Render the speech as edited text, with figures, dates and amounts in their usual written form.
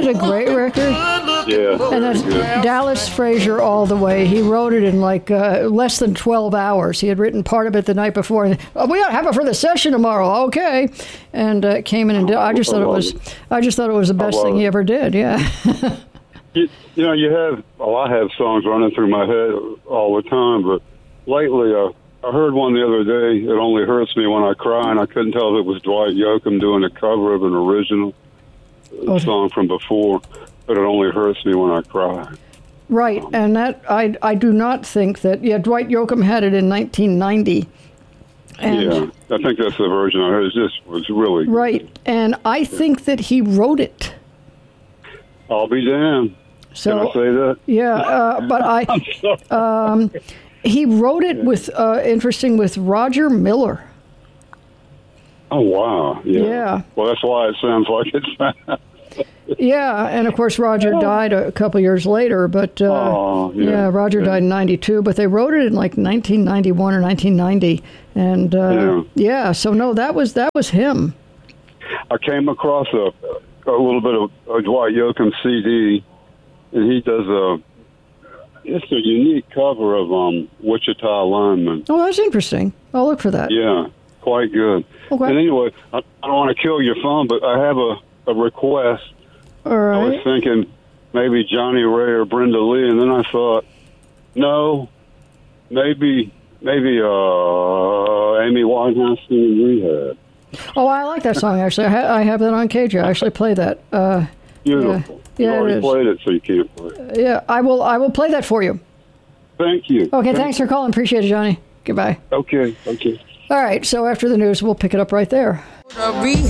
it a great record? Yeah. And that's Dallas Frazier all the way. He wrote it in like less than 12 hours. He had written part of it the night before. And, we ought to have it for the session tomorrow. Okay. And came in and I just thought it was the best thing he ever did. Yeah. You know, I have songs running through my head all the time, but lately I heard one the other day, It Only Hurts Me When I Cry, and I couldn't tell if it was Dwight Yoakam doing a cover of an original song from before, but It Only Hurts Me When I Cry. Right, and that I do not think that, Dwight Yoakam had it in 1990. And yeah, I think that's the version I heard. It just was really good. Right, and I think that he wrote it. I'll be damned. So, can I say that? Yeah, but he wrote it with with Roger Miller. Oh, wow. Yeah. Well, that's why it sounds like it's... Yeah, and of course Roger died a couple years later, but Roger died in 92, but they wrote it in like 1991 or 1990, and so no, that was him. I came across a little bit of a Dwight Yoakam CD, and he does it's a unique cover of Wichita Lineman. Oh, that's interesting. I'll look for that. Yeah, quite good. Okay. And anyway, I don't want to kill your fun, but I have a request. All right. I was thinking maybe Johnny Ray or Brenda Lee, and then I thought, no, maybe Amy Winehouse singing Rehab. Oh, I like that song, actually. I have that on KJ. I actually play that. Beautiful. Yeah, you already played it, so you can't play it. Yeah, I will play that for you. Thank you. Okay, thanks for calling. Appreciate it, Johnny. Goodbye. Okay. All right, so after the news, we'll pick it up right there.